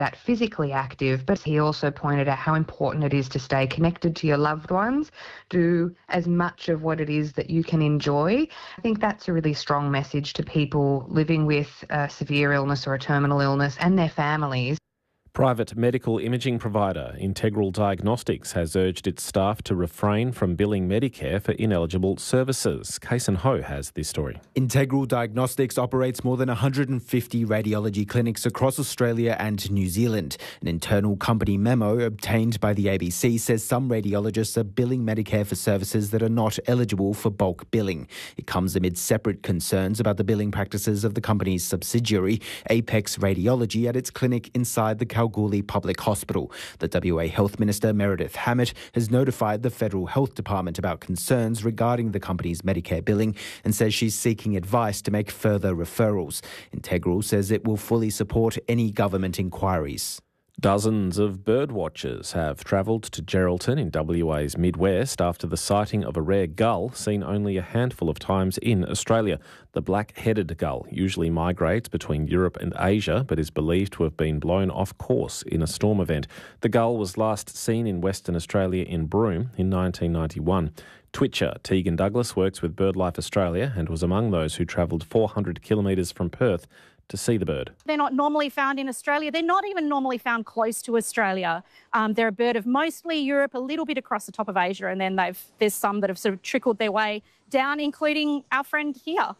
that physically active, but he also pointed out how important it is to stay connected to your loved ones, do as much of what it is that you can enjoy. I think that's a really strong message to people living with a severe illness or a terminal illness and their families. Private medical imaging provider Integral Diagnostics has urged its staff to refrain from billing Medicare for ineligible services. Kason Ho has this story. Integral Diagnostics operates more than 150 radiology clinics across Australia and New Zealand. An internal company memo obtained by the ABC says some radiologists are billing Medicare for services that are not eligible for bulk billing. It comes amid separate concerns about the billing practices of the company's subsidiary, Apex Radiology, at its clinic inside the Kalgoorlie Public Hospital. The WA Health Minister, Meredith Hammett, has notified the Federal Health Department about concerns regarding the company's Medicare billing and says she's seeking advice to make further referrals. Integral says it will fully support any government inquiries. Dozens of bird watchers have travelled to Geraldton in WA's Midwest after the sighting of a rare gull seen only a handful of times in Australia. The black-headed gull usually migrates between Europe and Asia but is believed to have been blown off course in a storm event. The gull was last seen in Western Australia in Broome in 1991. Twitcher Tegan Douglas works with BirdLife Australia and was among those who travelled 400 kilometres from Perth to see the bird. They're not normally found in Australia. They're not even normally found close to Australia. They're a bird of mostly Europe, a little bit across the top of Asia, and then there's some that have sort of trickled their way down, including our friend here.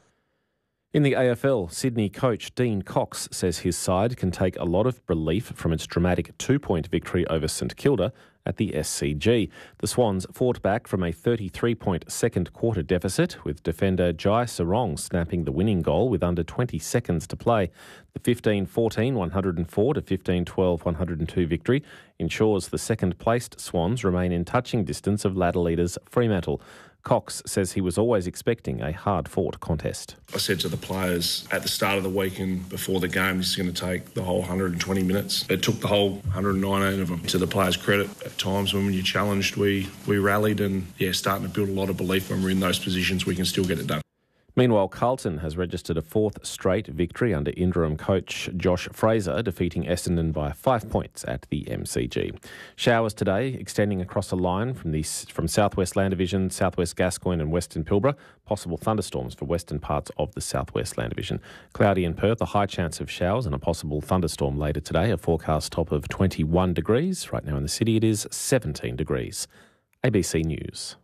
In the AFL, Sydney coach Dean Cox says his side can take a lot of relief from its dramatic 2-point victory over St Kilda at the SCG. The Swans fought back from a 33-point second quarter deficit, with defender Jai Sarong snapping the winning goal with under 20 seconds to play. The 15-14 104 to 15-12 102 victory ensures the second-placed Swans remain in touching distance of ladder leaders Fremantle. Cox says he was always expecting a hard-fought contest. I said to the players at the start of the week and before the game, this is going to take the whole 120 minutes. It took the whole 119 of them. To the players' credit, at times when you're challenged, we rallied and, starting to build a lot of belief when we're in those positions, we can still get it done. Meanwhile, Carlton has registered a fourth straight victory under interim coach Josh Fraser, defeating Essendon by 5 points at the MCG. Showers today, extending across a line from Southwest Land Division, Southwest Gascoyne and Western Pilbara. Possible thunderstorms for western parts of the Southwest Land Division. Cloudy in Perth, a high chance of showers and a possible thunderstorm later today. A forecast top of 21 degrees. Right now in the city it is 17 degrees. ABC News.